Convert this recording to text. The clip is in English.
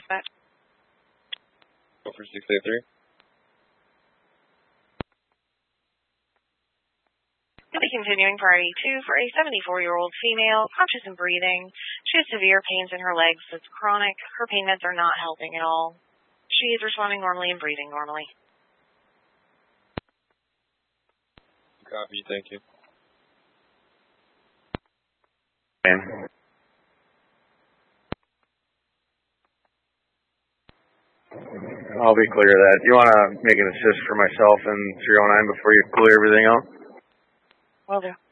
Go for 683. We'll be continuing priority 2 for a 74-year-old female, conscious and breathing. She has severe pains in her legs. It's chronic. Her pain meds are not helping at all. She is responding normally and breathing normally. Copy, thank you. Okay. I'll be clear of that. You want to make an assist for myself and 309 before you clear everything out? Will do.